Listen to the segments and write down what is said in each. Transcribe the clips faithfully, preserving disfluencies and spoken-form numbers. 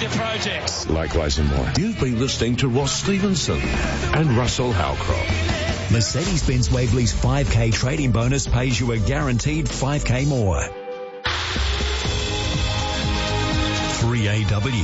major projects. Likewise and more. You've been listening to Ross Stevenson and Russell Halcroft. Mercedes-Benz Waverley's five K trading bonus pays you a guaranteed five K more. three A W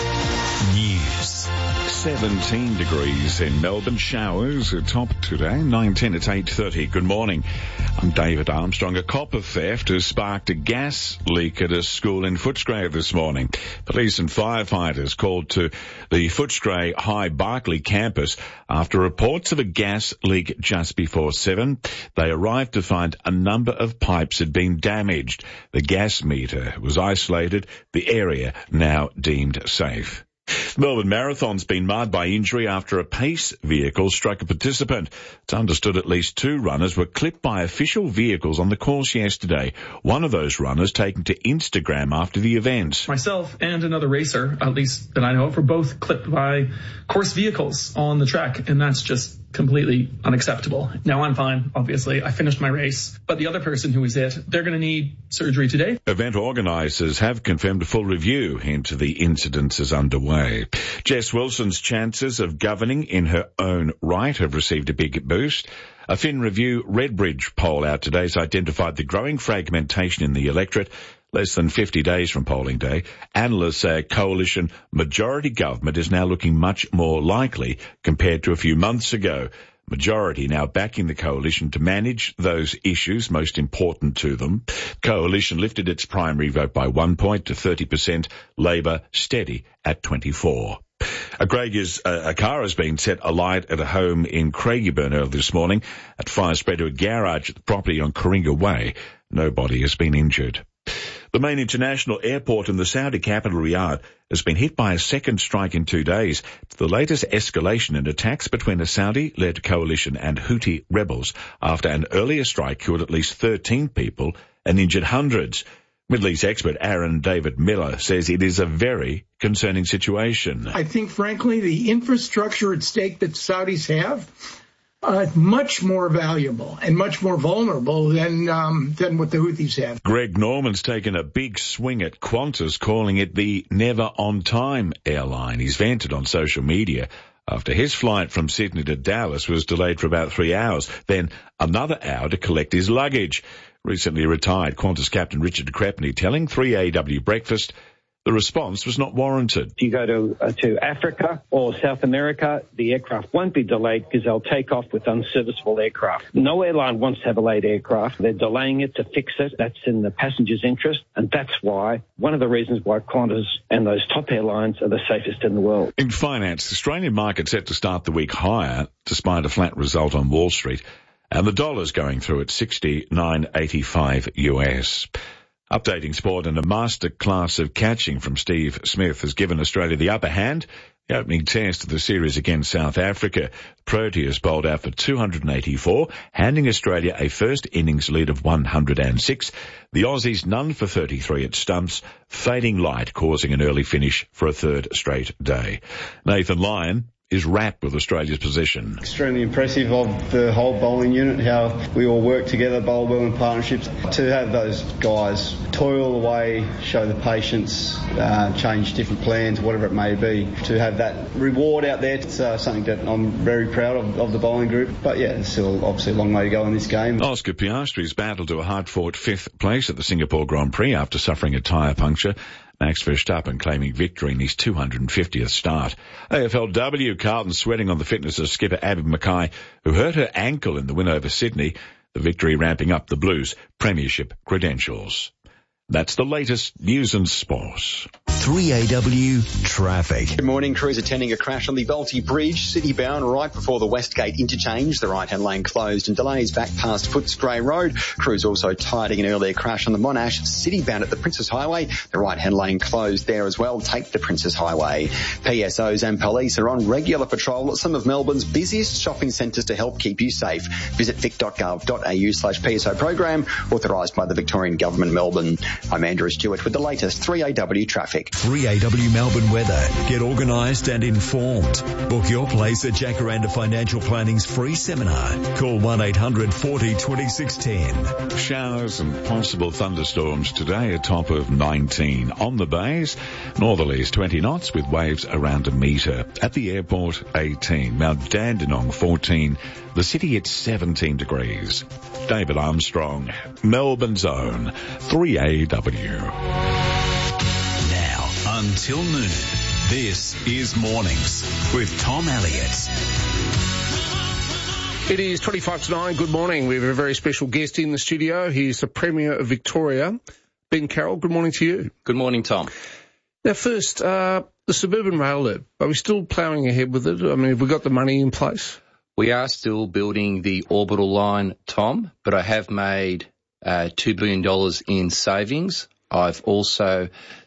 News. seventeen degrees in Melbourne. Showers are top today. nine ten, it's eight thirty. Good morning. I'm David Armstrong. A copper theft has sparked a gas leak at a school in Footscray this morning. Police and firefighters called to the Footscray High Barclay campus after reports of a gas leak just before seven. They arrived to find a number of pipes had been damaged. The gas meter was isolated. The area now deemed safe. The Melbourne Marathon's been marred by injury after a pace vehicle struck a participant. It's understood at least two runners were clipped by official vehicles on the course yesterday. One of those runners taken to Instagram after the event. Myself and another racer, at least that I know of, were both clipped by course vehicles on the track, and that's just completely unacceptable. Now I'm fine, obviously. I finished my race, but the other person who was hit, they're going to need surgery today. Event organisers have confirmed a full review into the incident is underway. Jess Wilson's chances of governing in her own right have received a big boost. A Fin Review Redbridge poll out today has identified the growing fragmentation in the electorate. Less than fifty days from polling day, analysts say a coalition majority government is now looking much more likely compared to a few months ago. Majority now backing the coalition to manage those issues most important to them. Coalition lifted its primary vote by one point to thirty percent. Labor steady at twenty-four. A, Gregor's, uh, a car has been set alight at a home in Craigieburn earlier this morning. At fire spread to a garage at the property on Coringa Way. Nobody has been injured. The main international airport in the Saudi capital, Riyadh, has been hit by a second strike in two days. It's the latest escalation in attacks between a Saudi-led coalition and Houthi rebels after an earlier strike killed at least thirteen people and injured hundreds. Middle East expert Aaron David Miller says it is a very concerning situation. I think, frankly, the infrastructure at stake that Saudis have Uh, much more valuable and much more vulnerable than um, than what the Houthis have. Greg Norman's taken a big swing at Qantas, calling it the never-on-time airline. He's vented on social media after his flight from Sydney to Dallas was delayed for about three hours, then another hour to collect his luggage. Recently retired Qantas captain Richard Crepney telling three A W Breakfast the response was not warranted. If you go to uh, to Africa or South America, the aircraft won't be delayed because they'll take off with unserviceable aircraft. No airline wants to have a late aircraft. They're delaying it to fix it. That's in the passenger's interest, and that's why, one of the reasons why Qantas and those top airlines are the safest in the world. In finance, the Australian market set to start the week higher despite a flat result on Wall Street, and the dollar's going through at sixty-nine eighty-five U S. Updating sport, and a master class of catching from Steve Smith has given Australia the upper hand. The opening test of the series against South Africa. Proteas bowled out for two hundred eighty-four, handing Australia a first innings lead of one hundred six. The Aussies none for thirty-three at stumps, fading light causing an early finish for a third straight day. Nathan Lyon is wrapped with Australia's position. Extremely impressive of the whole bowling unit, how we all work together, bowl well in partnerships. To have those guys toil away, show the patience, uh, change different plans, whatever it may be, to have that reward out there, it's uh, something that I'm very proud of, of the bowling group. But yeah, there's still obviously a long way to go in this game. Oscar Piastri's battled to a hard-fought fifth place at the Singapore Grand Prix after suffering a tyre puncture. Max Verstappen claiming victory in his two hundred fiftieth start. A F L W, Carlton sweating on the fitness of skipper Abby Mackay, who hurt her ankle in the win over Sydney. The victory ramping up the Blues' premiership credentials. That's the latest news and sport. three A W traffic. Good morning. Crews attending a crash on the Velty Bridge, city-bound right before the Westgate interchange. The right-hand lane closed and delays back past Footscray Road. Crews also tiding an earlier crash on the Monash, city-bound at the Princess Highway. The right-hand lane closed there as well. Take the Princess Highway. P S Os and police are on regular patrol at some of Melbourne's busiest shopping centres to help keep you safe. Visit vic.gov.au slash PSO program, authorised by the Victorian Government, Melbourne. I'm Andrew Stewart with the latest three A W traffic. three A W Melbourne weather. Get organised and informed. Book your place at Jacaranda Financial Planning's free seminar. Call one eight hundred forty twenty-six ten. Showers and possible thunderstorms today, a top of nineteen. On the bays, northerlies twenty knots with waves around a metre. At the airport, eighteen. Mount Dandenong, fourteen. The city at seventeen degrees. David Armstrong, Melbourne's own three A W. Now, until noon, this is Mornings with Tom Elliott. It is twenty-five to nine. Good morning. We have a very special guest in the studio. He's the Premier of Victoria, Ben Carroll. Good morning to you. Good morning, Tom. Now, first, uh, the suburban rail loop. Are we still ploughing ahead with it? I mean, have we got the money in place? We are still building the orbital line, Tom, but I have made uh, two billion dollars in savings. I've also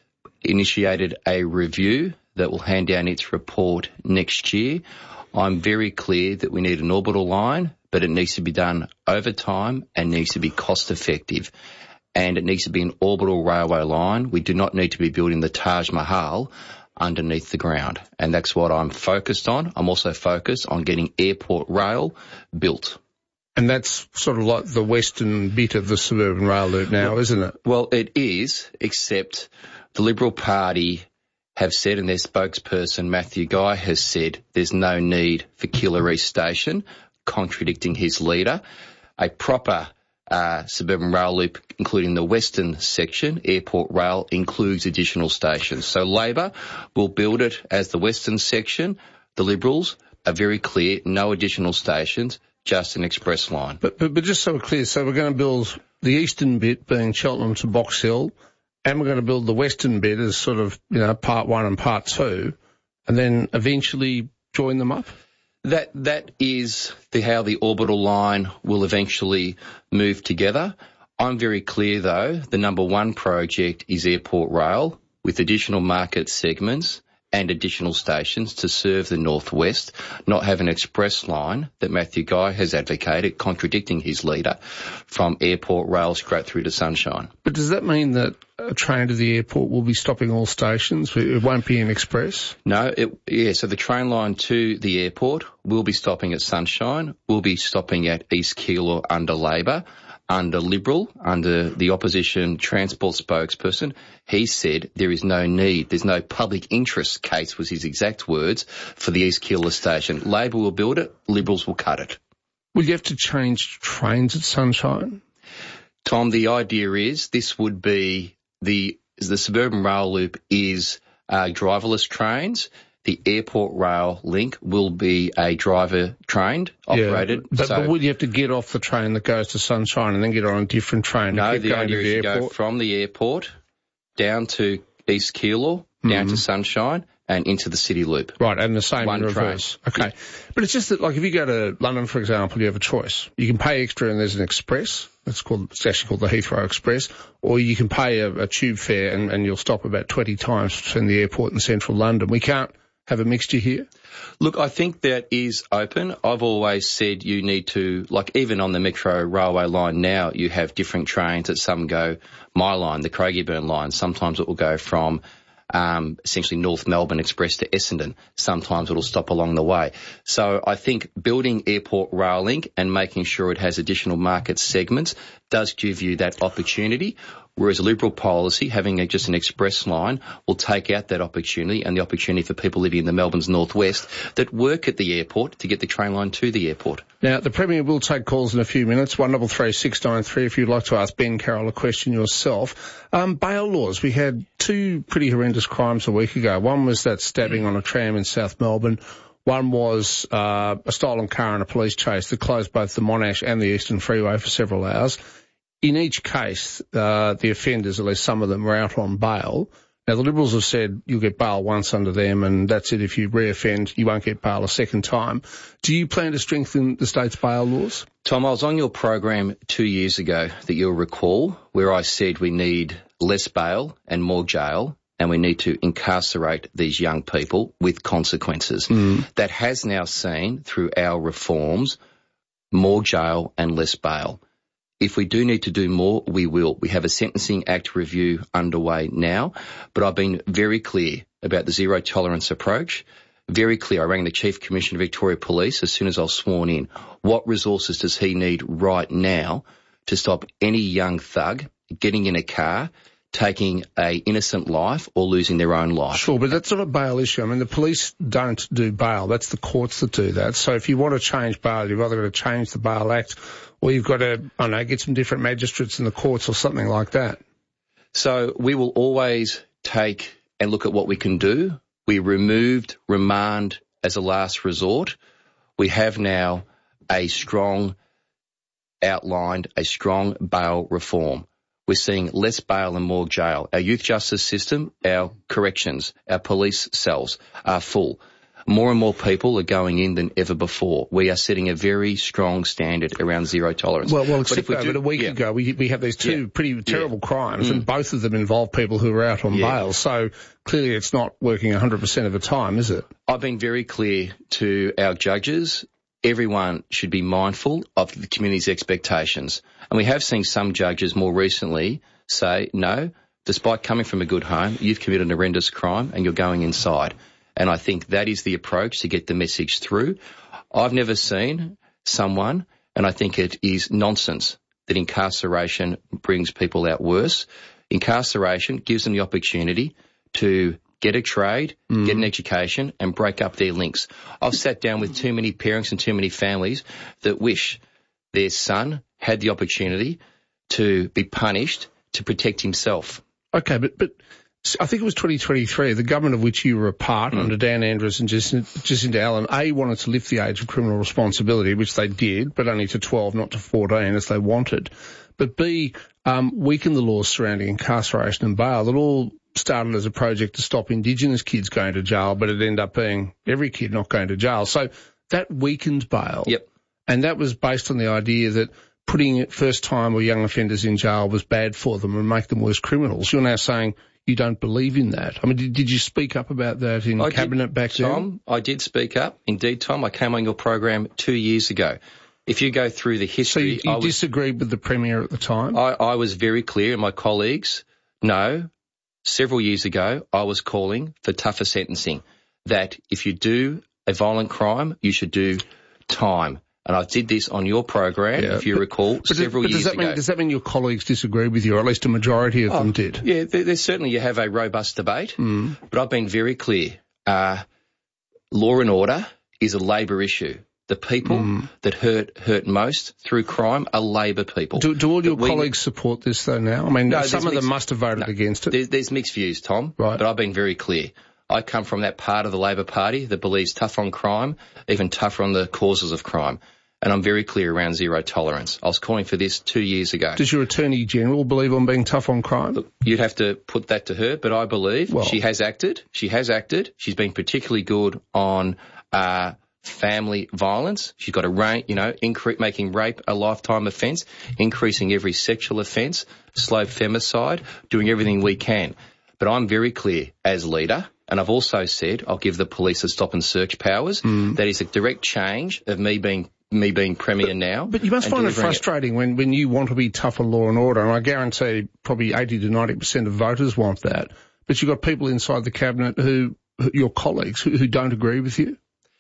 initiated a review that will hand down its report next year. I'm very clear that we need an orbital line, but it needs to be done over time and needs to be cost effective. And it needs to be an orbital railway line. We do not need to be building the Taj Mahal underneath the ground. And that's what I'm focused on. I'm also focused on getting airport rail built. And that's sort of like the western bit of the suburban rail loop now, isn't it? Well, it is, except the Liberal Party have said, and their spokesperson, Matthew Guy, has said there's no need for Killer East Station, contradicting his leader. A proper uh, suburban rail loop, including the western section, airport rail, includes additional stations. So Labor will build it as the western section. The Liberals are very clear, no additional stations, just an express line. But, but, but just so we're clear, so we're going to build the eastern bit being Cheltenham to Box Hill, and we're going to build the western bit as sort of, you know, part one and part two, and then eventually join them up? That That is the, how the orbital line will eventually move together. I'm very clear, though, the number one project is airport rail with additional market segments and additional stations to serve the northwest, not have an express line that Matthew Guy has advocated, contradicting his leader, from airport rail straight through to Sunshine. But does that mean that a train to the airport will be stopping all stations? It won't be an express? No, it, yeah, so the train line to the airport will be stopping at Sunshine, will be stopping at East Keilor under Labor, under Liberal, under the opposition transport spokesperson. He said there is no need, there's no public interest case, was his exact words, for the East Keilor station. Labor will build it, Liberals will cut it. Will you have to change trains at Sunshine? Tom, the idea is this would be the, the suburban rail loop is uh, driverless trains. The airport rail link will be a driver-trained, operated. Yeah, but, so, but would you have to get off the train that goes to Sunshine and then get on a different train? No, to keep the going idea to the is to airport? go from the airport down to East Keilor, down mm-hmm. to Sunshine, and into the city loop. Right, and the same One in reverse. Train. Okay. But it's just that, like, if you go to London, for example, you have a choice. You can pay extra and there's an express. It's called, it's actually called the Heathrow Express. Or you can pay a, a tube fare and, and you'll stop about twenty times between the airport and central London. We can't have a mixture here? Look, I think that is open. I've always said you need to, like even on the Metro railway line now, you have different trains that some go my line, the Craigieburn line. Sometimes it will go from um, essentially North Melbourne Express to Essendon. Sometimes it'll stop along the way. So I think building airport rail link and making sure it has additional market segments does give you that opportunity. Whereas a Liberal policy, having a, just an express line, will take out that opportunity and the opportunity for people living in the Melbourne's northwest that work at the airport to get the train line to the airport. Now, the Premier will take calls in a few minutes, one double three six nine three if you'd like to ask Ben Carroll a question yourself. Um, bail laws. We had two pretty horrendous crimes a week ago. One was that stabbing on a tram in South Melbourne. One was uh, a stolen car and a police chase that closed both the Monash and the Eastern Freeway for several hours. In each case, uh, the offenders, at least some of them, were out on bail. Now, the Liberals have said you'll get bail once under them, and that's it. If you re-offend, you won't get bail a second time. Do you plan to strengthen the state's bail laws? Tom, I was on your program two years ago that you'll recall, where I said we need less bail and more jail, and we need to incarcerate these young people with consequences. Mm. That has now seen, through our reforms, more jail and less bail. If we do need to do more, we will. We have a Sentencing Act review underway now, but I've been very clear about the zero tolerance approach. Very clear. I rang the Chief Commissioner of Victoria Police as soon as I was sworn in. What resources does he need right now to stop any young thug getting in a car, taking a innocent life or losing their own life? Sure, but that's not a bail issue. I mean, the police don't do bail. That's the courts that do that. So if you want to change bail, you've either got to change the Bail Act or you've got to, I don't know, get some different magistrates in the courts or something like that. So we will always take and look at what we can do. We removed remand as a last resort. We have now a strong outlined, a strong bail reform. We're seeing less bail and more jail. Our youth justice system, our corrections, our police cells are full. More and more people are going in than ever before. We are setting a very strong standard around zero tolerance. Well, well, except but over do, a week yeah. ago, we we have these two yeah. pretty terrible yeah. crimes, mm. and both of them involve people who are out on yeah. bail. So clearly it's not working one hundred percent of the time, is it? I've been very clear to our judges. Everyone should be mindful of the community's expectations. And we have seen some judges more recently say, no, despite coming from a good home, you've committed an horrendous crime and you're going inside. And I think that is the approach to get the message through. I've never seen someone, and I think it is nonsense, that incarceration brings people out worse. Incarceration gives them the opportunity to get a trade, mm. get an education, and break up their links. I've sat down with too many parents and too many families that wish their son had the opportunity to be punished to protect himself. Okay, but, but I think it was twenty twenty-three, the government of which you were a part, mm. under Dan Andrews and Jacinta, Jacinta Allen, A, wanted to lift the age of criminal responsibility, which they did, but only to twelve, not to fourteen, as they wanted. But B, um, weakened the laws surrounding incarceration and bail. That all started as a project to stop Indigenous kids going to jail, but it ended up being every kid not going to jail. So that weakened bail. Yep. And that was based on the idea that putting first-time or young offenders in jail was bad for them and make them worse criminals. You're now saying you don't believe in that. I mean, did, did you speak up about that in I Cabinet did, back then? Tom, I did speak up. Indeed, Tom, I came on your program two years ago. If you go through the history... So you, you I was, disagreed with the Premier at the time? I, I was very clear, and my colleagues, no, several years ago, I was calling for tougher sentencing, that if you do a violent crime, you should do time. And I did this on your program, yeah, if you but, recall, but several but does years that mean, ago. Does that mean your colleagues disagree with you, or at least a majority of oh, them did? Yeah, there, there's certainly you have a robust debate, mm. but I've been very clear. Uh, law and order is a Labor issue. The people mm. that hurt hurt most through crime are Labor people. Do, do all your we, colleagues support this, though, now? I mean, no, some of mixed, them must have voted no, against it. There's, there's mixed views, Tom, right. but I've been very clear. I come from that part of the Labor Party that believes tough on crime, even tougher on the causes of crime. And I'm very clear around zero tolerance. I was calling for this two years ago. Does your Attorney General believe on being tough on crime? Look, you'd have to put that to her, but I believe well, she has acted. She has acted. She's been particularly good on uh family violence. She's got a range, you know, incre- making rape a lifetime offence, increasing every sexual offence, slow femicide, doing everything we can. But I'm very clear as leader, and I've also said I'll give the police a stop and search powers. Mm. That is a direct change of me being me being Premier but, now. But you must find it frustrating it. when, when you want to be tough on law and order, and I guarantee probably eighty to ninety percent of voters want that, but you've got people inside the Cabinet who, who your colleagues, who, who don't agree with you.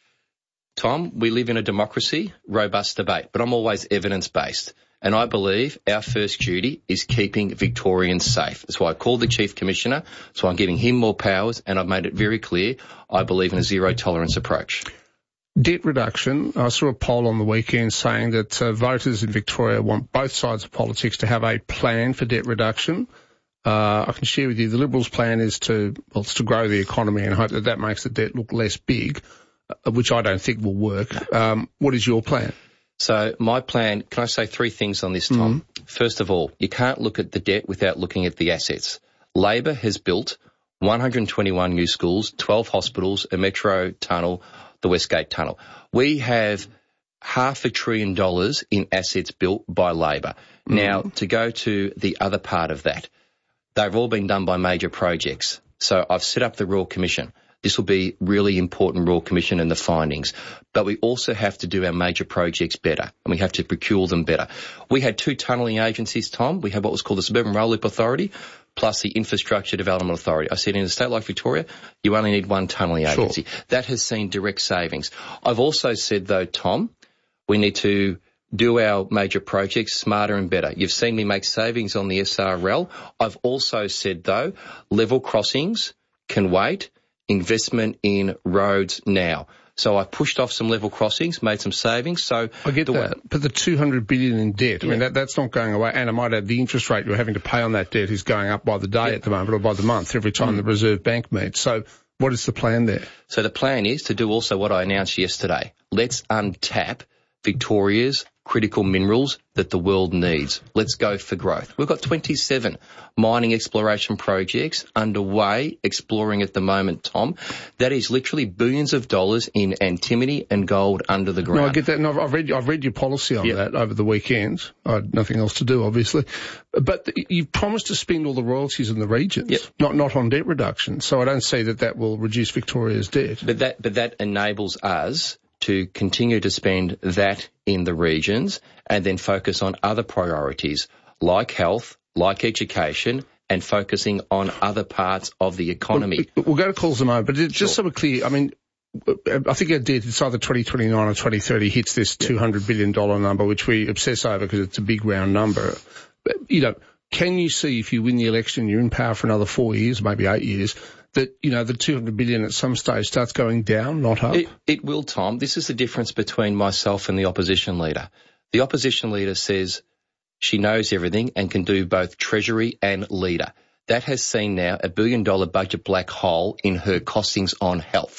Tom, we live in a democracy, robust debate, but I'm always evidence-based. And I believe our first duty is keeping Victorians safe. That's why I called the Chief Commissioner, so I'm giving him more powers, and I've made it very clear I believe in a zero-tolerance approach. Debt reduction. I saw a poll on the weekend saying that uh, voters in Victoria want both sides of politics to have a plan for debt reduction. Uh, I can share with you the Liberals' plan is to, well, it's to grow the economy and hope that that makes the debt look less big, uh, which I don't think will work. Um, what is your plan? So my plan, can I say three things on this, Tom? Mm-hmm. First of all, you can't look at the debt without looking at the assets. Labor has built one hundred twenty-one new schools, twelve hospitals, a metro tunnel, the Westgate Tunnel. We have half a trillion dollars in assets built by Labor. Mm. Now, to go to the other part of that, they've all been done by major projects. So I've set up the Royal Commission. This will be really important, Royal Commission and the findings. But we also have to do our major projects better, and we have to procure them better. We had two tunnelling agencies, Tom. We had what was called the Suburban Rail Loop Authority, plus the Infrastructure Development Authority. I said in a state like Victoria, you only need one tunnelling agency. Sure. That has seen direct savings. I've also said, though, Tom, we need to do our major projects smarter and better. You've seen me make savings on the S R L. I've also said, though, level crossings can wait, investment in roads now. So I pushed off some level crossings, made some savings. So I get that, but the two hundred billion in debt, I yeah. mean, that, that's not going away. And I might add the interest rate you're having to pay on that debt is going up by the day yeah. at the moment, or by the month, every time mm. the Reserve Bank meets. So what is the plan there? So the plan is to do also what I announced yesterday. Let's untap Victoria's critical minerals that the world needs. Let's go for growth. We've got twenty-seven mining exploration projects underway, exploring at the moment, Tom. That is literally billions of dollars in antimony and gold under the ground. No, I get that. And I've, I've read, I've read your policy on yep. that over the weekend. I had nothing else to do, obviously. But you've promised to spend all the royalties in the regions, yep. not, not on debt reduction. So I don't see that that will reduce Victoria's debt. But that, but that enables us to continue to spend that in the regions and then focus on other priorities like health, like education, and focusing on other parts of the economy. We'll, we'll go to calls in a moment, but just sure. so we're clear, I mean, I think our debt, it's either twenty twenty-nine or twenty thirty hits this two hundred billion dollars number, which we obsess over because it's a big round number. But, you know, can you see if you win the election, you're in power for another four years, maybe eight years, that, you know, the two hundred billion dollars at some stage starts going down, not up? It, it will, Tom. This is the difference between myself and the opposition leader. The opposition leader says she knows everything and can do both treasury and leader. That has seen now a billion dollar budget black hole in her costings on health.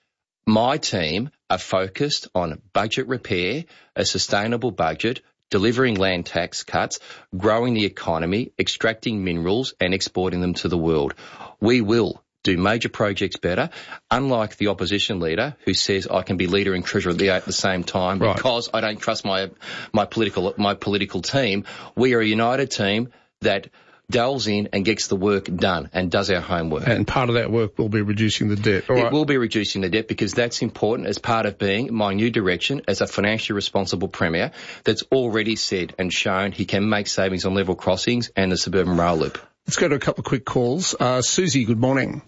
My team are focused on budget repair, a sustainable budget, delivering land tax cuts, growing the economy, extracting minerals and exporting them to the world. We will do major projects better, unlike the opposition leader who says I can be leader and treasurer at the same time right. because I don't trust my my political my political team. We are a united team that delves in and gets the work done and does our homework. And part of that work will be reducing the debt. All it right. will be reducing the debt because that's important as part of being my new direction as a financially responsible Premier that's already said and shown he can make savings on level crossings and the Suburban Rail Loop. Let's go to a couple of quick calls. Uh, Susie, good morning.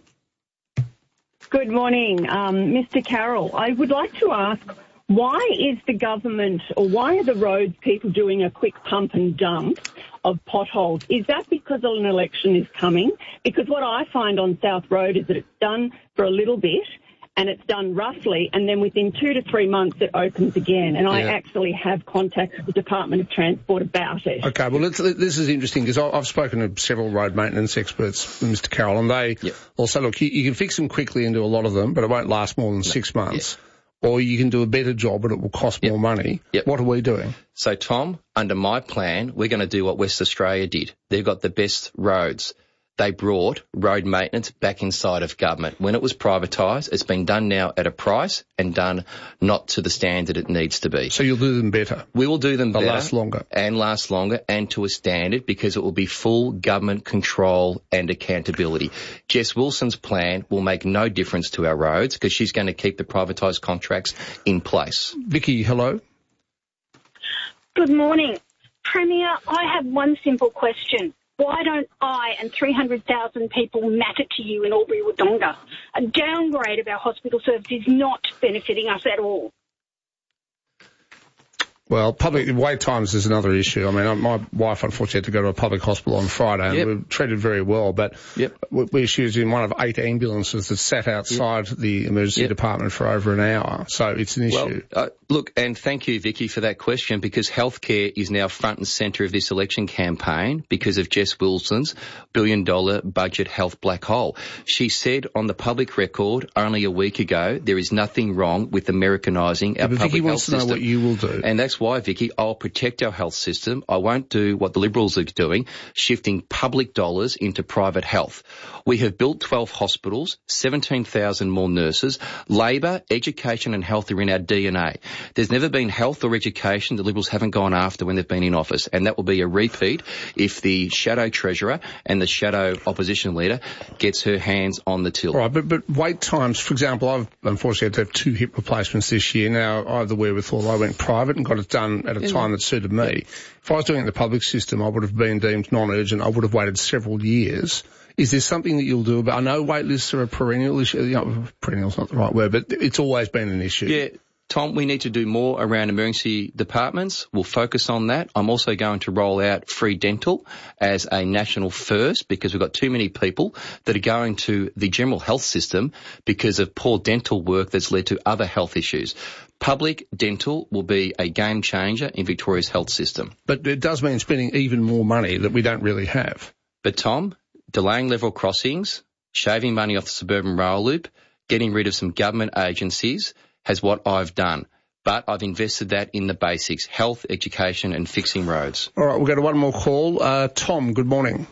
Good morning, um, Mister Carroll. I would like to ask, why is the government or why are the roads people doing a quick pump and dump of potholes? Is that because an election is coming? Because what I find on South Road is that it's done for a little bit and it's done roughly, and then within two to three months it opens again. And yeah. I actually have contacted the Department of Transport about it. Okay, well, let's, this is interesting because I've spoken to several road maintenance experts, Mister Carroll, and they yep. all say, look, you, you can fix them quickly and do a lot of them, but it won't last more than no. six months. Yep. Or you can do a better job, but it will cost yep. more money. Yep. What are we doing? So, Tom, under my plan, we're going to do what West Australia did. They've got the best roads. They brought road maintenance back inside of government. When it was privatised, it's been done now at a price and done not to the standard it needs to be. So you'll do them better? We will do them They'll better. last longer. And last longer and to a standard because it will be full government control and accountability. Jess Wilson's plan will make no difference to our roads because she's going to keep the privatised contracts in place. Vicky, hello. Good morning. Premier, I have one simple question. Why don't I and three hundred thousand people matter to you in Albury-Wodonga? A downgrade of our hospital service is not benefiting us at all. Well, public wait times is another issue. I mean, my wife unfortunately had to go to a public hospital on Friday and yep. we were treated very well, but yep. we she was in one of eight ambulances that sat outside yep. the emergency yep. department for over an hour. So it's an issue. Well, uh, look, and thank you, Vicky, for that question because healthcare is now front and centre of this election campaign because of Jess Wilson's billion dollar budget health black hole. She said on the public record only a week ago there is nothing wrong with Americanising our yeah, public Vicky health wants system. to know what you will do. And that's why, Vicky, I'll protect our health system. I won't do what the Liberals are doing, shifting public dollars into private health. We have built twelve hospitals, seventeen thousand more nurses. Labour, education and health are in our D N A. There's never been health or education the Liberals haven't gone after when they've been in office, and that will be a repeat if the shadow treasurer and the shadow opposition leader gets her hands on the till. All right, but, but wait times, for example, I've unfortunately had to have two hip replacements this year. Now, I have the wherewithal. I went private and got it done at a time that suited me. If I was doing it in the public system, I would have been deemed non-urgent. I would have waited several years. Is there something that you'll do about, I know wait lists are a perennial issue, you know, perennial's not the right word, but it's always been an issue. Yeah. Tom, we need to do more around emergency departments. We'll focus on that. I'm also going to roll out free dental as a national first because we've got too many people that are going to the general health system because of poor dental work that's led to other health issues. Public dental will be a game changer in Victoria's health system. But it does mean spending even more money that we don't really have. But Tom, delaying level crossings, shaving money off the suburban rail loop, getting rid of some government agencies has what I've done. But I've invested that in the basics, health, education and fixing roads. All right, we'll go to one more call. Uh, Tom, good morning.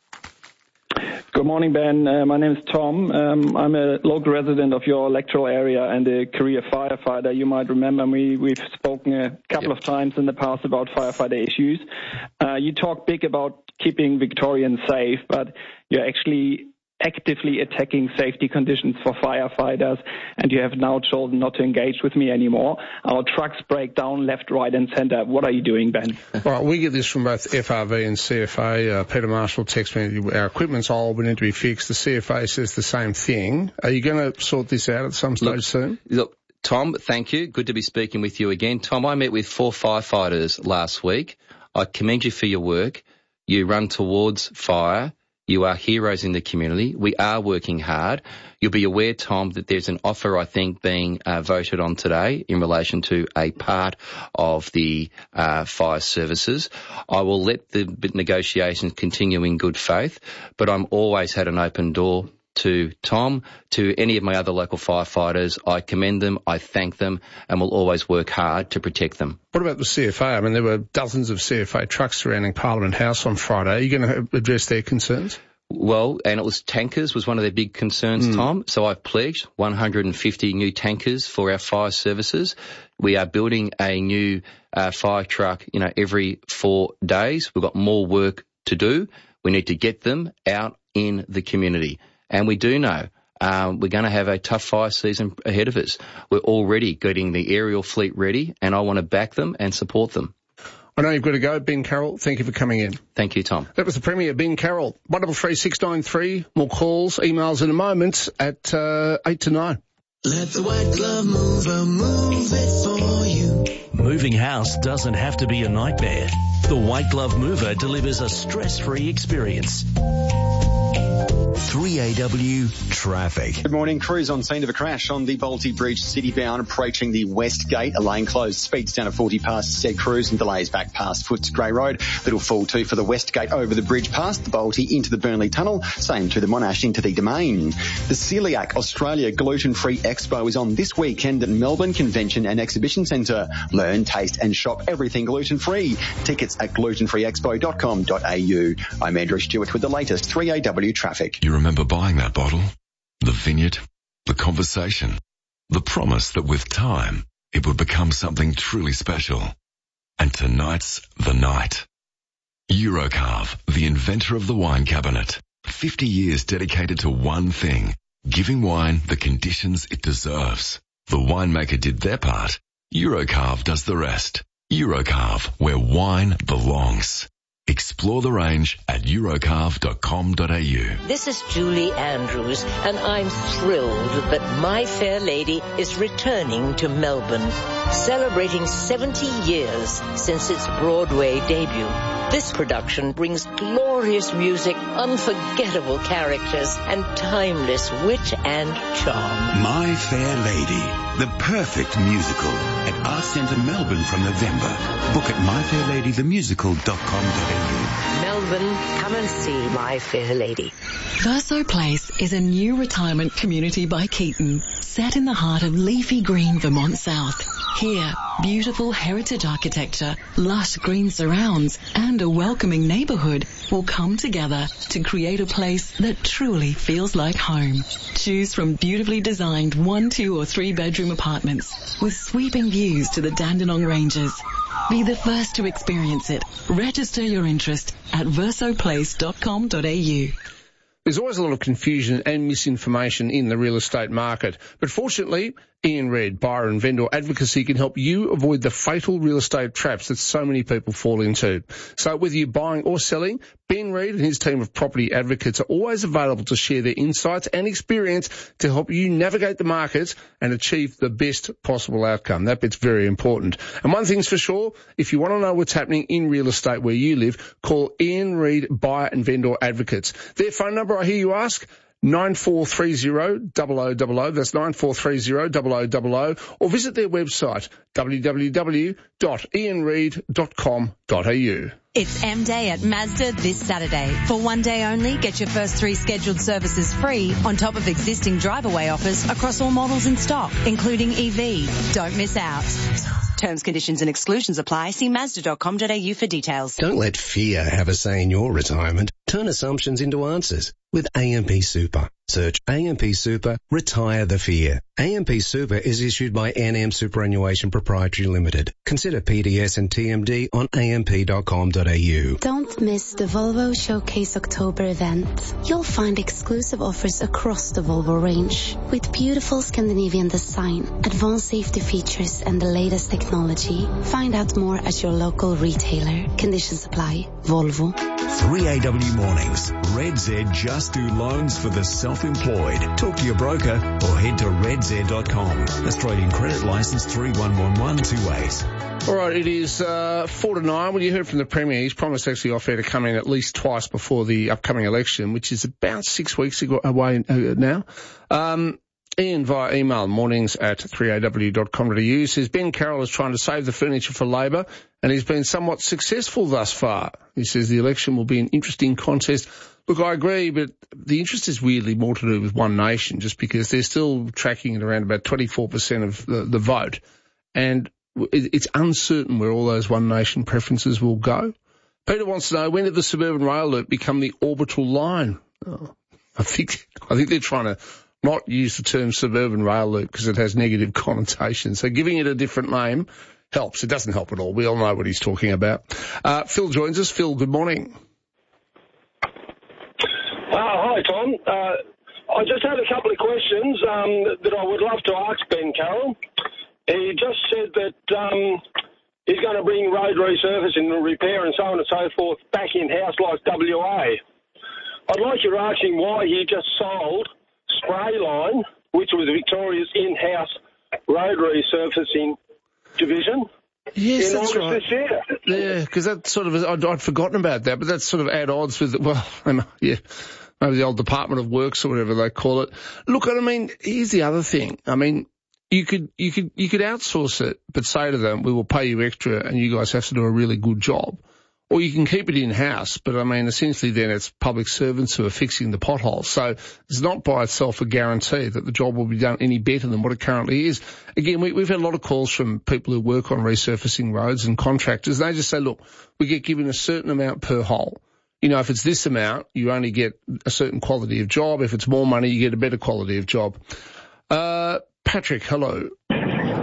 Good morning, Ben. Uh, my name is Tom. Um, I'm a local resident of your electoral area and a career firefighter. You might remember me. We've spoken a couple yep. of times in the past about firefighter issues. Uh, you talk big about keeping Victorians safe, but you're actually actively attacking safety conditions for firefighters, and you have now chosen not to engage with me anymore. Our trucks break down left, right and centre. What are you doing, Ben? All right, we get this from both F R V and C F A. Uh, Peter Marshall texts me, our equipment's old, we need to be fixed. The C F A says the same thing. Are you going to sort this out at some stage look, soon? Look, Tom, thank you. Good to be speaking with you again. Tom, I met with four firefighters last week. I commend you for your work. You run towards fire. You are heroes in the community. We are working hard. You'll be aware, Tom, that there's an offer, I think, being uh, voted on today in relation to a part of the uh, fire services. I will let the negotiations continue in good faith, but I'm always had an open door to Tom, to any of my other local firefighters. I commend them, I thank them, and will always work hard to protect them. What about the C F A? I mean, there were dozens of C F A trucks surrounding Parliament House on Friday. Are you going to address their concerns? Well, and it was tankers was one of their big concerns, mm. Tom. So I've pledged one hundred fifty new tankers for our fire services. We are building a new uh, fire truck, you know, every four days. We've got more work to do. We need to get them out in the community. And we do know um, we're going to have a tough fire season ahead of us. We're already getting the aerial fleet ready, and I want to back them and support them. I know you've got to go. Ben Carroll, thank you for coming in. Thank you, Tom. That was the Premier, Ben Carroll. one double three six nine three. More calls, emails in a moment at uh, eight to nine. Let the White Glove Mover move it for you. Moving house doesn't have to be a nightmare. The White Glove Mover delivers a stress-free experience. three A W traffic. Good morning. Crews on scene of a crash on the Bolte Bridge, city-bound, approaching the West Gate. A lane closed. Speeds down to forty past said crews and delays back past Footscray Road. Little fall too for the West Gate over the bridge past the Bolte into the Burnley Tunnel. Same to the Monash into the Domain. The Celiac Australia Gluten-Free Expo is on this weekend at Melbourne Convention and Exhibition Centre. Learn, taste and shop everything gluten-free. Tickets at gluten free expo dot com dot a u. I'm Andrew Stewart with the latest three A W traffic. You remember buying that bottle? The vineyard? The conversation? The promise that with time, it would become something truly special. And tonight's the night. Eurocarve, the inventor of the wine cabinet. fifty years dedicated to one thing, giving wine the conditions it deserves. The winemaker did their part. Eurocarve does the rest. Eurocarve, where wine belongs. Explore the range at eurocarve dot com dot a u. This is Julie Andrews, and I'm thrilled that My Fair Lady is returning to Melbourne, celebrating seventy years since its Broadway debut. This production brings glorious music, unforgettable characters, and timeless wit and charm. My Fair Lady, the perfect musical at Arts Centre Melbourne from November. Book at my fair lady the musical dot com dot a u. Melbourne, come and see My Fair Lady. Verso Place is a new retirement community by Keaton. Set in the heart of leafy green Vermont South. Here, beautiful heritage architecture, lush green surrounds, and a welcoming neighborhood will come together to create a place that truly feels like home. Choose from beautifully designed one, two, or three bedroom apartments with sweeping views to the Dandenong Ranges. Be the first to experience it. Register your interest at verso place dot com dot a u. There's always a lot of confusion and misinformation in the real estate market. But fortunately, Ian Reid, Buyer and Vendor Advocacy, can help you avoid the fatal real estate traps that so many people fall into. So whether you're buying or selling, Ben Reid and his team of property advocates are always available to share their insights and experience to help you navigate the markets and achieve the best possible outcome. That bit's very important. And one thing's for sure, if you want to know what's happening in real estate where you live, call Ian Reid Buyer and Vendor Advocates. Their phone number, I hear you ask, nine four three zero, double oh double oh. That's nine four three zero, double oh double oh. Or visit their website, w w w dot ian reid dot com dot a u. It's M-Day at Mazda this Saturday. For one day only, get your first three scheduled services free on top of existing drive-away offers across all models in stock, including E V. Don't miss out. Terms, conditions and exclusions apply. See mazda dot com dot a u for details. Don't let fear have a say in your retirement. Turn assumptions into answers with A M P Super. Search A M P Super, retire the fear. A M P Super is issued by N M Superannuation Proprietary Limited. Consider P D S and T M D on a m p dot com dot a u. Don't miss the Volvo Showcase October event. You'll find exclusive offers across the Volvo range with beautiful Scandinavian design, advanced safety features and the latest technology. Find out more at your local retailer. Conditions apply. Volvo. three A W Mornings. Red Z just do loans for the self-employed. Talk to your broker or head to red z dot com. Australian credit license three one one one two eight. All right, it is uh, four to nine. Well, you heard from the Premier. He's promised actually off air to come in at least twice before the upcoming election, which is about six weeks ago, away uh, now. Um, Ian via email, mornings at three a w dot com dot a u, says Ben Carroll is trying to save the furniture for Labor and he's been somewhat successful thus far. He says the election will be an interesting contest. Look, I agree, but the interest is weirdly more to do with One Nation, just because they're still tracking at around about twenty-four percent of the, the vote. And it's uncertain where all those One Nation preferences will go. Peter wants to know, when did the suburban rail loop become the orbital line? Oh, I think I think they're trying to not use the term suburban rail loop because it has negative connotations. So giving it a different name helps. It doesn't help at all. We all know what he's talking about. Uh, Phil joins us. Phil, good morning. Uh, hi, Tom. Uh, I just had a couple of questions um, that I would love to ask Ben Carroll. He just said that um, he's going to bring road resurfacing and repair and so on and so forth back in-house like W A. I'd like you to ask him why he just sold Sprayline, which was Victoria's in-house road resurfacing division. Yes, in that's August right. This year. Yeah, because that sort of, I'd, I'd forgotten about that, but that's sort of at odds with, well, yeah, maybe the old Department of Works or whatever they call it. Look, I mean, here's the other thing. I mean, you could, you could, you could outsource it, but say to them, we will pay you extra and you guys have to do a really good job. Or you can keep it in-house, but I mean, essentially then it's public servants who are fixing the potholes. So it's not by itself a guarantee that the job will be done any better than what it currently is. Again, we, we've had a lot of calls from people who work on resurfacing roads and contractors. They just say, look, we get given a certain amount per hole. You know, if it's this amount, you only get a certain quality of job. If it's more money, you get a better quality of job. Uh, Patrick, hello. Hi,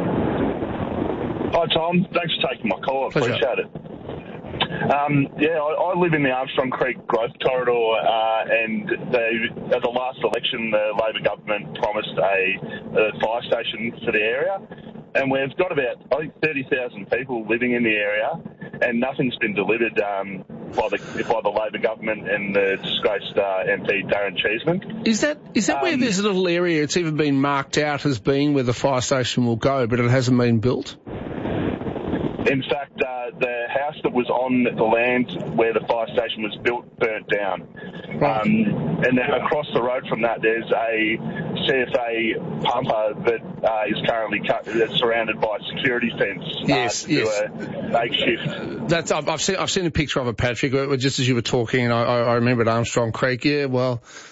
Tom. Thanks for taking my call. I Pleasure. appreciate it. Um, yeah, I, I live in the Armstrong Creek Growth Corridor, uh, and they, at the last election, the Labor government promised a, a fire station for the area, and we've got about, I think, thirty thousand people living in the area, and nothing's been delivered um, by the by the Labor government and the disgraced uh, M P Darren Cheeseman. Is that is that um, where there's a little area, it's even been marked out as being where the fire station will go, but it hasn't been built? In fact, uh, the house that was on the land where the fire station was built burnt down. Um, and then across the road from that, there's a C F A pumper that uh, is currently cut, that's surrounded by a security fence. Yes, uh, yes. A makeshift. That's I've, I've seen I've seen a picture of it, Patrick, just as you were talking, and I, I remembered Armstrong Creek. Yeah, well,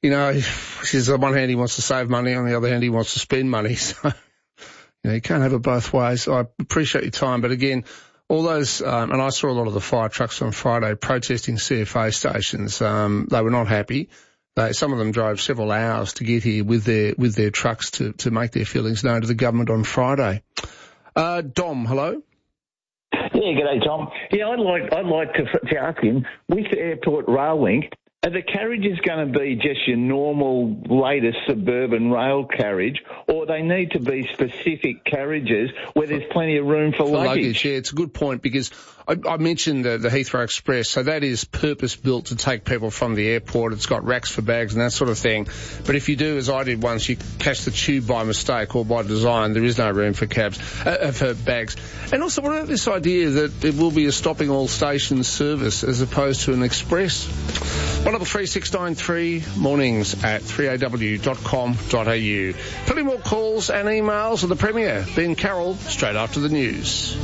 you know, she's on one hand he wants to save money, on the other hand he wants to spend money. So, you know, you can't have it both ways. I appreciate your time, but again, all those, um, and I saw a lot of the fire trucks on Friday protesting C F A stations. Um, they were not happy. They, some of them drove several hours to get here with their with their trucks to to make their feelings known to the government on Friday. Uh, Dom, hello. Yeah, g'day, Tom. Yeah, I'd like I'd like to, to ask him, with the Airport Rail Link, are the carriages going to be just your normal, latest suburban rail carriage, or they need to be specific carriages where there's plenty of room for, for luggage? luggage? Yeah, it's a good point, because I, I mentioned the, the Heathrow Express, so that is purpose-built to take people from the airport. It's got racks for bags and that sort of thing. But if you do, as I did once, you catch the tube by mistake or by design, there is no room for cabs, uh, for bags. And also, what about this idea that it will be a stopping all stations service as opposed to an express? one double three six nine three, mornings at three a w dot com dot a u. Plenty more calls and emails of the Premier, Ben Carroll, straight after the news.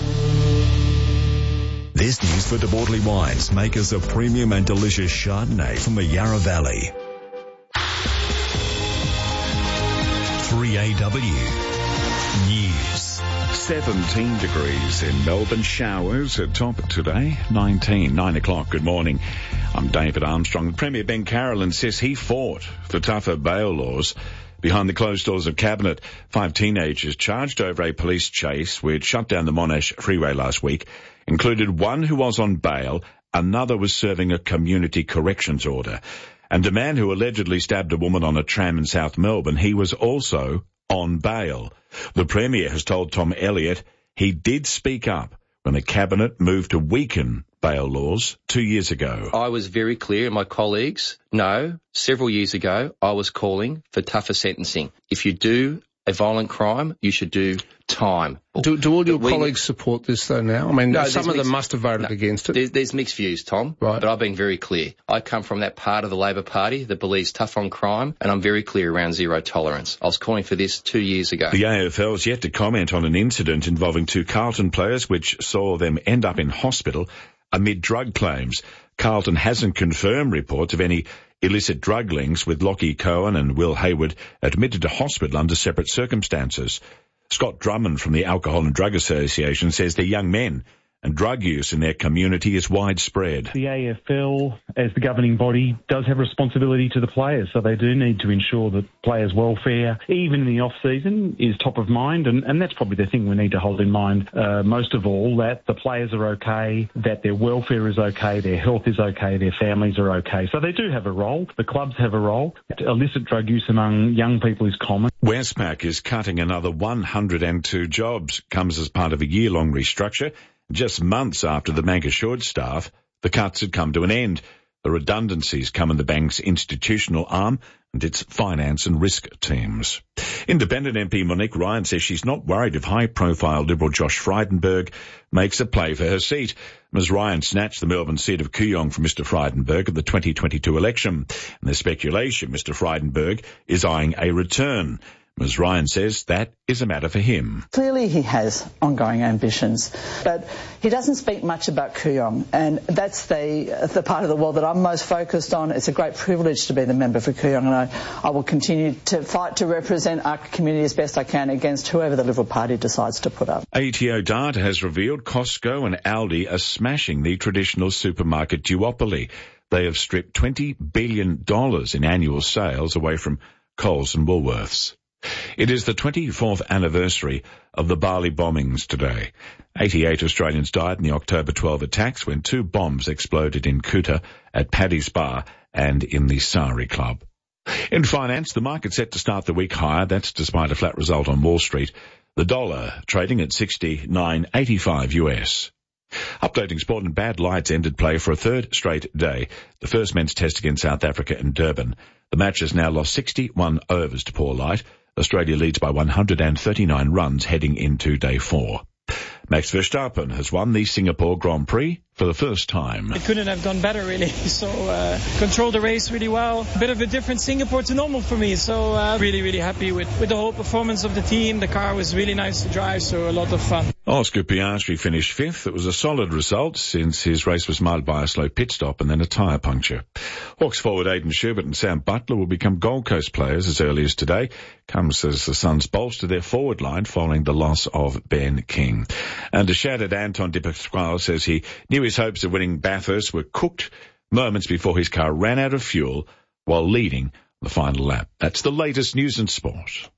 This news for De Bortley Wines, makers of premium and delicious Chardonnay from the Yarra Valley. three A W News. seventeen degrees in Melbourne. Showers at top today. nineteen, nine o'clock. Good morning. I'm David Armstrong. Premier Ben Carroll insists he fought for tougher bail laws. Behind the closed doors of Cabinet, five teenagers charged over a police chase which shut down the Monash Freeway last week included one who was on bail, another was serving a community corrections order, and a man who allegedly stabbed a woman on a tram in South Melbourne, he was also on bail. The Premier has told Tom Elliott he did speak up when the Cabinet moved to weaken bail laws two years ago. I was very clear, and my colleagues know, several years ago, I was calling for tougher sentencing. If you do a violent crime, you should do time. Do, do all your we, colleagues support this, though, now? I mean, no, some of mixed, them must have voted no, against it. There's, there's mixed views, Tom, right. But I've been very clear. I come from that part of the Labor Party that believes tough on crime, and I'm very clear around zero tolerance. I was calling for this two years ago. The A F L is yet to comment on an incident involving two Carlton players which saw them end up in hospital amid drug claims. Carlton hasn't confirmed reports of any illicit drug links, with Lockie Cohen and Will Hayward admitted to hospital under separate circumstances. Scott Drummond from the Alcohol and Drug Association says they're young men and drug use in their community is widespread. The A F L, as the governing body, does have responsibility to the players, so they do need to ensure that players' welfare, even in the off-season, is top of mind, and, and that's probably the thing we need to hold in mind uh, most of all, that the players are okay, that their welfare is okay, their health is okay, their families are okay. So they do have a role. The clubs have a role. Illicit drug use among young people is common. Westpac is cutting another one hundred two jobs. Comes as part of a year-long restructure. Just months after the bank assured staff the cuts had come to an end. The redundancies come in the bank's institutional arm and its finance and risk teams. Independent M P Monique Ryan says she's not worried if high-profile Liberal Josh Frydenberg makes a play for her seat. Ms Ryan snatched the Melbourne seat of Kooyong from Mr Frydenberg at the twenty twenty-two election. And there's speculation Mr Frydenberg is eyeing a return. Ms Ryan says that is a matter for him. Clearly he has ongoing ambitions, but he doesn't speak much about Kooyong, and that's the the part of the world that I'm most focused on. It's a great privilege to be the member for Kooyong, and I, I will continue to fight to represent our community as best I can against whoever the Liberal Party decides to put up. A T O data has revealed Costco and Aldi are smashing the traditional supermarket duopoly. They have stripped twenty billion dollars in annual sales away from Coles and Woolworths. It is the twenty-fourth anniversary of the Bali bombings today. eighty-eight Australians died in the October twelfth attacks when two bombs exploded in Kuta, at Paddy's Bar and in the Sari Club. In finance, the market set to start the week higher. That's despite a flat result on Wall Street. The dollar trading at sixty-nine eighty-five U S. Updating sport, and bad lights ended play for a third straight day. The first men's test against South Africa in Durban. The match has now lost sixty-one overs to poor light. Australia leads by one hundred thirty-nine runs heading into day four. Max Verstappen has won the Singapore Grand Prix for the first time. It couldn't have gone better, really. So, uh, controlled the race really well. A bit of a different Singapore to normal for me. So, uh, really, really happy with, with the whole performance of the team. The car was really nice to drive, so a lot of fun. Oscar Piastri finished fifth. It was a solid result since his race was marred by a slow pit stop and then a tyre puncture. Hawks forward Aidan Sherbert and Sam Butler will become Gold Coast players as early as today. Comes as the Suns bolster their forward line following the loss of Ben King. And a shattered Anton de Pasquale says he knew his hopes of winning Bathurst were cooked moments before his car ran out of fuel while leading the final lap. That's the latest news and sport.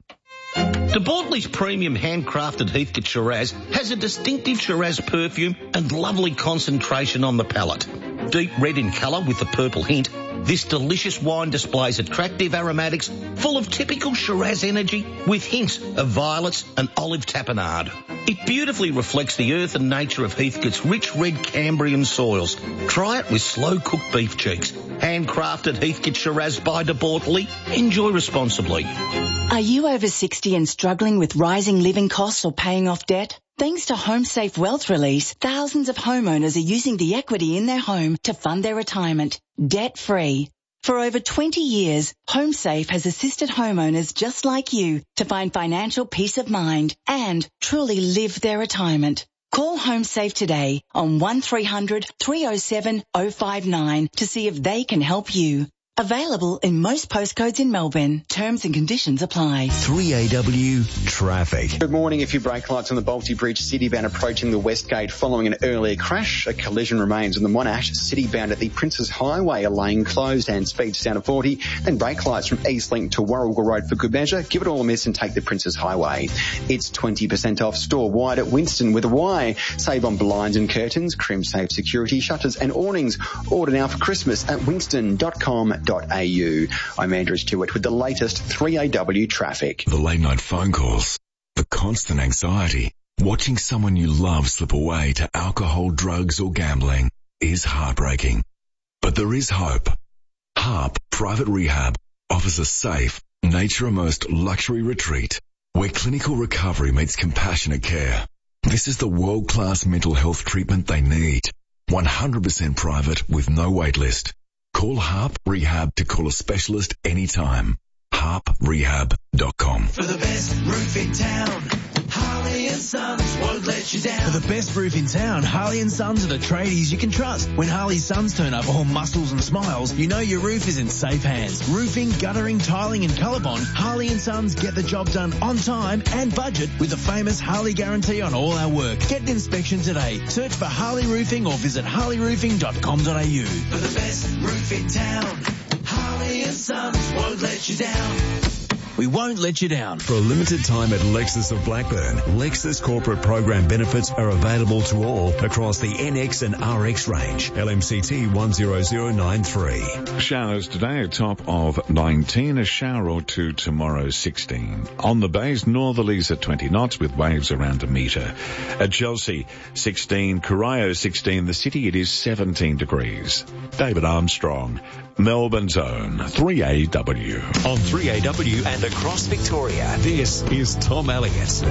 De Bortley's premium handcrafted Heathcote Shiraz has a distinctive Shiraz perfume and lovely concentration on the palate. Deep red in colour with a purple hint, this delicious wine displays attractive aromatics full of typical Shiraz energy with hints of violets and olive tapenade. It beautifully reflects the earth and nature of Heathcote's rich red Cambrian soils. Try it with slow-cooked beef cheeks. Handcrafted Heathcote Shiraz by De Bortley. Enjoy responsibly. Are you over sixty and struggling with rising living costs or paying off debt? Thanks to HomeSafe Wealth Release, thousands of homeowners are using the equity in their home to fund their retirement, debt-free. For over twenty years, HomeSafe has assisted homeowners just like you to find financial peace of mind and truly live their retirement. Call HomeSafe today on one three hundred, three oh seven, oh five nine to see if they can help you. Available in most postcodes in Melbourne. Terms and conditions apply. three A W traffic. Good morning. A few brake lights on the Balti Bridge City-bound approaching the West Gate following an earlier crash. A collision remains on the Monash City-bound at the Princes Highway, a lane closed and speeds down to forty. Then brake lights from Eastlink to Warrigal Road for good measure. Give it all a miss and take the Princes Highway. It's twenty percent off store-wide at Winston with a Y. Save on blinds and curtains, Crim Safe security, shutters and awnings. Order now for Christmas at winston dot com dot a u. I'm Andrew Stewart with the latest three A W traffic. The late night phone calls, the constant anxiety, watching someone you love slip away to alcohol, drugs or gambling is heartbreaking. But there is hope. HARP Private Rehab offers a safe, nature-immersed luxury retreat where clinical recovery meets compassionate care. This is the world-class mental health treatment they need. one hundred percent private with no wait list. Call HARP Rehab to call a specialist anytime. harp rehab dot com. For the best roof in town, Harley and Sons won't let you down. For the best roof in town, Harley and Sons are the tradies you can trust. When Harley Sons turn up all muscles and smiles, you know your roof is in safe hands. Roofing, guttering, tiling and Colorbond, Harley and Sons get the job done on time and budget with the famous Harley guarantee on all our work. Get an inspection today. Search for Harley Roofing or visit harley roofing dot com dot a u. For the best roof in town, Harley and Sons won't let you down. We won't let you down. For a limited time at Lexus of Blackburn, Lexus corporate program benefits are available to all across the N X and R X range. L M C T one zero zero nine three. Showers today, a top of nineteen, a shower or two tomorrow, sixteen. On the bays, northerlies at twenty knots with waves around a metre. At Chelsea, sixteen, Corio sixteen, the city it is seventeen degrees. David Armstrong, Melbourne's own three A W. On three A W and across Victoria, this is Tom Elliott.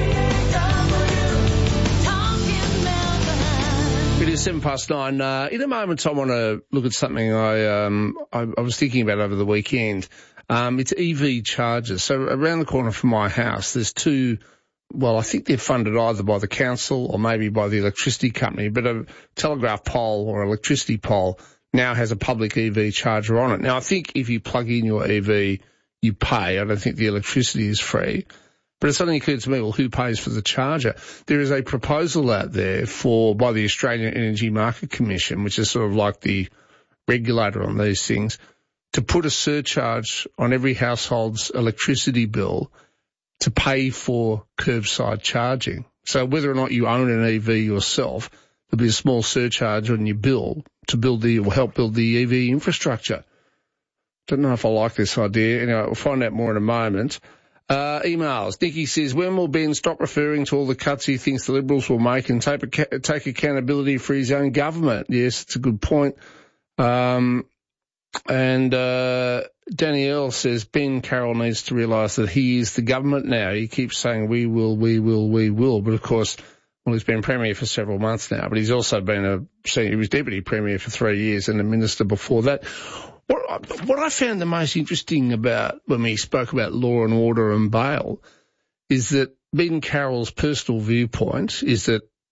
It is seven past nine. Uh, in a moment, I want to look at something I, um, I, I was thinking about over the weekend. Um, it's E V chargers. So around the corner from my house, there's two, well, I think they're funded either by the council or maybe by the electricity company, but a telegraph pole or electricity pole now has a public E V charger on it. Now, I think if you plug in your E V, you pay. I don't think the electricity is free. But it suddenly occurred to me, well, who pays for the charger? There is a proposal out there for, by the Australian Energy Market Commission, which is sort of like the regulator on these things, to put a surcharge on every household's electricity bill to pay for curbside charging. So whether or not you own an E V yourself, there'll be a small surcharge on your bill to build the, or help build the E V infrastructure. Don't know if I like this idea. Anyway, we'll find out more in a moment. Uh, emails. Nikki says, when will Ben stop referring to all the cuts he thinks the Liberals will make and take, take accountability for his own government? Yes, it's a good point. Um, and uh, Danielle says, Ben Carroll needs to realise that he is the government now. He keeps saying, we will, we will, we will. But, of course, well, he's been Premier for several months now. But he's also been a he was Deputy Premier for three years and a Minister before that. What, what I found the most interesting about when we spoke about law and order and bail is that Ben Carroll's personal viewpoint is that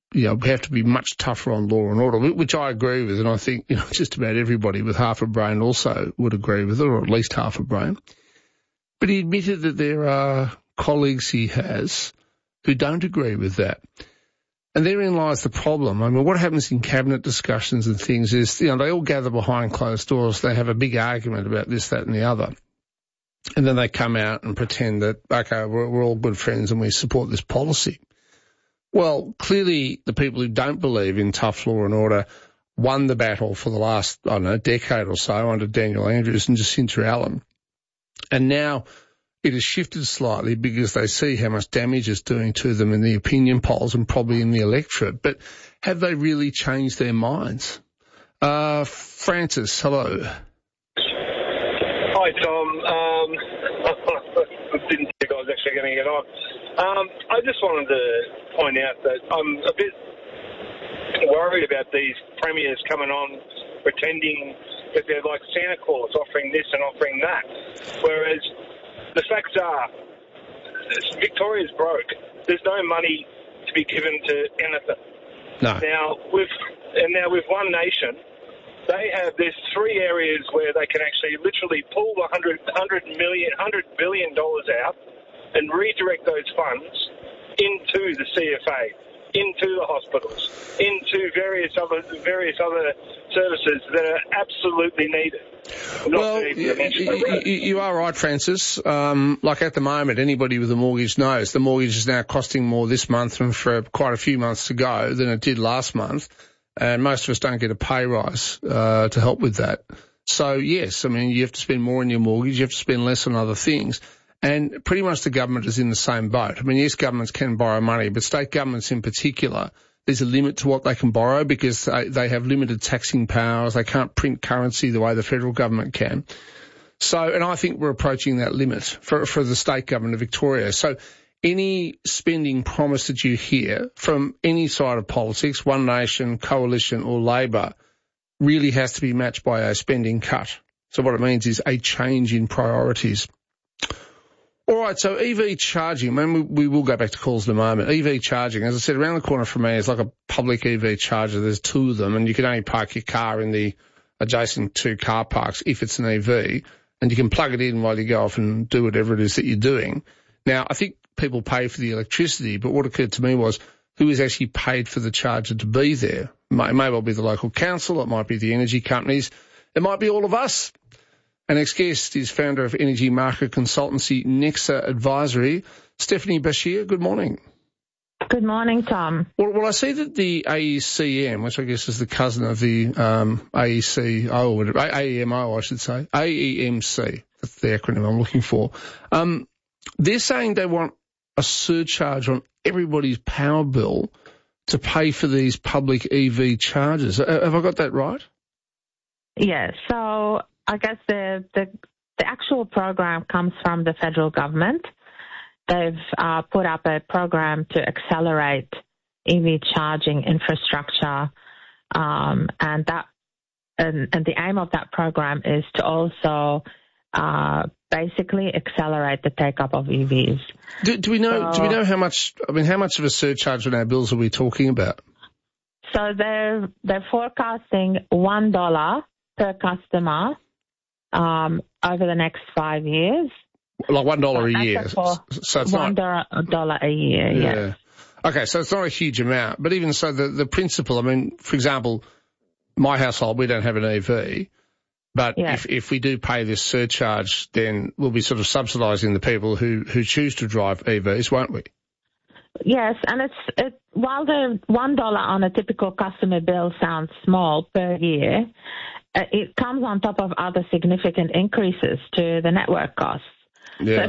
you know, we have to be much tougher on law and order, which I agree with, and I think, you know, just about everybody with half a brain also would agree with it, or at least half a brain. But he admitted that there are colleagues he has who don't agree with that. And therein lies the problem. I mean, what happens in cabinet discussions and things is, you know, they all gather behind closed doors. They have a big argument about this, that and the other. And then they come out and pretend that, okay, we're, we're all good friends and we support this policy. Well, clearly the people who don't believe in tough law and order won the battle for the last, I don't know, decade or so under Daniel Andrews and Jacinta Allen. And now it has shifted slightly because they see how much damage it's doing to them in the opinion polls and probably in the electorate. But have they really changed their minds? Uh, Francis, hello. Hi, Tom. Um, I didn't think I was actually going to get on. Um, I just wanted to point out that I'm a bit worried about these premiers coming on pretending that they're like Santa Claus, offering this and offering that, whereas the facts are, Victoria's broke. There's no money to be given to anything. No. Now, with and now with One Nation, they have, there's three areas where they can actually literally pull the one hundred, one hundred million, one hundred billion dollars out and redirect those funds into the C F A, into the hospitals, into various other various other services that are absolutely needed. Not well, you, you, you are right, Francis. Um, like at the moment, anybody with a mortgage knows the mortgage is now costing more this month and for quite a few months to go than it did last month. And most of us don't get a pay rise uh, to help with that. So, yes, I mean, you have to spend more on your mortgage, you have to spend less on other things. And pretty much the government is in the same boat. I mean, yes, governments can borrow money, but state governments in particular, there's a limit to what they can borrow because they, they have limited taxing powers. They can't print currency the way the federal government can. So, and I think we're approaching that limit for, for the state government of Victoria. So any spending promise that you hear from any side of politics, One Nation, Coalition or Labor, really has to be matched by a spending cut. So what it means is a change in priorities. All right, so E V charging, I mean, we, we will go back to calls in a moment. E V charging, as I said, around the corner from me is like a public E V charger. There's two of them, and you can only park your car in the adjacent two car parks if it's an E V, and you can plug it in while you go off and do whatever it is that you're doing. Now, I think people pay for the electricity, but what occurred to me was who is actually paid for the charger to be there? It may, it may well be the local council, it might be the energy companies, it might be all of us. Our next guest is founder of energy market consultancy Nexa Advisory, Stephanie Bashir. Good morning. Good morning, Tom. Well, well, I see that the A E C M, which I guess is the cousin of the um, A E C O, or A E M O, I should say, A E M C, that's the acronym I'm looking for. Um, they're saying they want a surcharge on everybody's power bill to pay for these public E V chargers. Have I got that right? Yes. So I guess the, the the actual program comes from the federal government. They've uh, put up a program to accelerate E V charging infrastructure, um, and that and, and the aim of that program is to also uh, basically accelerate the take-up of E Vs. Do, do we know? So, do we know how much? I mean, how much of a surcharge on our bills are we talking about? So they're they're forecasting one dollar per customer um, over the next five years. Like one dollar so a year. For so it's one not dollar a year. Yeah. Yes. Okay, so it's not a huge amount, but even so, the the principle. I mean, for example, my household, we don't have an E V, but Yeah. if if we do pay this surcharge, then we'll be sort of subsidising the people who who choose to drive E Vs, won't we? Yes, and it's it, while the one dollar on a typical customer bill sounds small per year, uh, it comes on top of other significant increases to the network costs. Yeah. So